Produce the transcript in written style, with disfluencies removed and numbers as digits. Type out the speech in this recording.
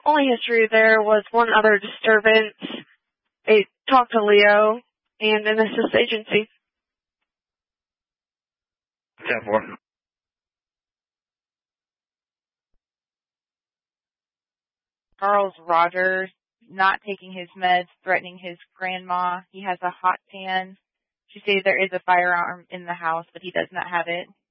only history there was one other disturbance. They talked to Leo and an assist agency. 10-4. Charles Rogers, not taking his meds, threatening his grandma. He has a hot pan. She says there is a firearm in the house, but he does not have it.